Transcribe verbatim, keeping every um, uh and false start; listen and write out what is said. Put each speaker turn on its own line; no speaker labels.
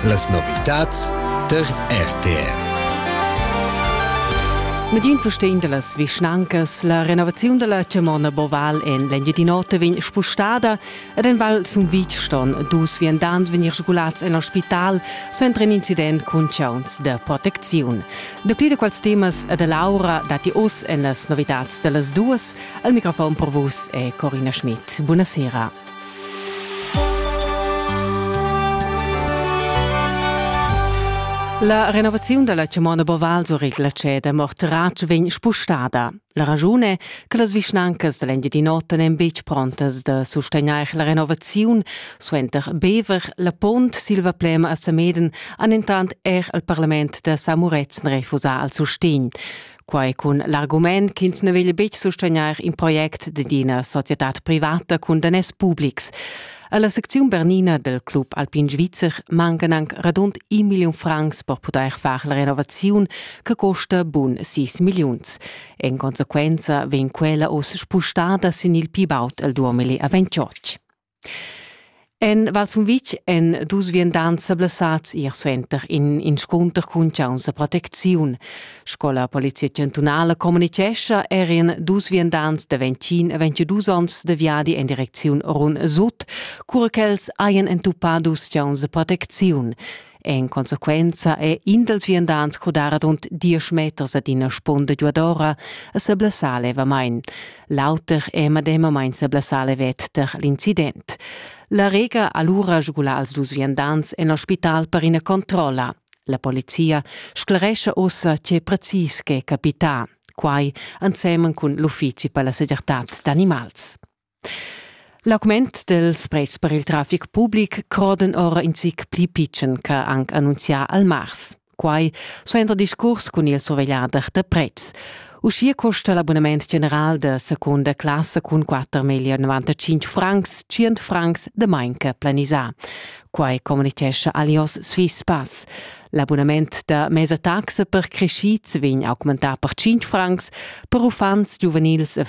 Las novitats der R T R.
Medin sustegn dallas vischnancas, la renovaziun della Cemona Boval en l'engia di notte vegn spustada ed en val sun vich ston dus viandant venir sgulats en l'ospital so entra un incident cun chauns de protecziun. De pli de quals temas ad Laura dati us en las novitats de las duas, al microfon per vus è Corinna Schmidt. Buonasera. La renovazione della Cemona Boval su regla ceda morteratg vegn spustada. La ragione è che le vischnancas dell'engia di notte nem bec prontas de sustagnar la renovazione suenter Bever, la Pont, Silva Plema a Sameden, an intant er al Parlament de Samurez refusa al sustegn. Quai con l'argument che ins ne veglia bec sustagnar in project de dina società privata con danes publics. Alla sezione bernina del Club Alpin Svizzer mancan anche radund un milion francs per poter fare la renovazione che costa bun sei milioni. In conseguenza ven quella os spustata sin il pibaut al duemilaventotto. En Valsunvic en dus viandants ablassats ir suenter in in sconter cun chauns de protecziun. Scola Polizia Cantonala comunicescha erin dus viandants de vencin e ventidus ons de viadi in direziun run sud, curachels aien entupadus chauns de protecziun. En consequenza è in dels viandants codara rund dieci meters ad ina sponda giuadora a se blassale va main. Lauter e madema main se blassale vet der l'incident. La rega allura sgula als dus viandants en l'ospital per ina controlla. La polizia sclaresce ossa che precis che capità, quai insieme con l'uffici per la seguretat d'animals. L'augment dels prezs per il traffic public croden ora in sic pli pitchen che anche annunzia al mars. Quai so entra discurs con il sorvegliader de prezz. Uscia costa l'abbonament general de seconda classe con quattro milioni novantacinque francs, cento francs de mainca planisà. Quai comunicesce alios Swiss Pass. L'abbonament de mesa taxa per crescits vegn augmentar per cinque francs, per ufants, juvenils e